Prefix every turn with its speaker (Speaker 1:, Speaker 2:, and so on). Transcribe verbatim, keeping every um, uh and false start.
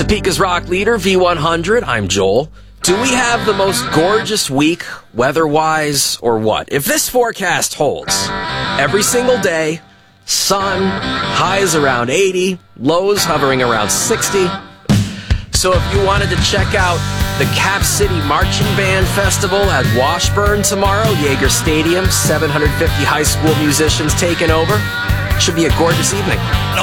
Speaker 1: Topeka's rock leader, V one hundred. I'm Joel. Do we have the most gorgeous week, weather-wise, or what? If this forecast holds, every single day, sun, highs around eighty, lows hovering around sixty. So if you wanted to check out the Cap City Marching Band Festival at Washburn tomorrow, Yager Stadium, seven hundred fifty high school musicians taking over. Should be a gorgeous evening.